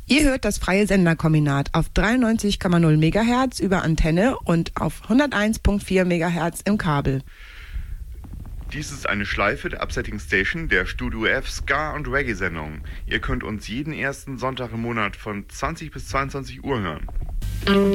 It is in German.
Ihr hört das freie Senderkombinat auf 93,0 MHz über Antenne und auf 101,4 MHz im Kabel. Dies ist eine Schleife der Upsetting Station der Studio F Ska- und Reggae-Sendung. Ihr könnt uns jeden ersten Sonntag im Monat von 20 bis 22 Uhr hören.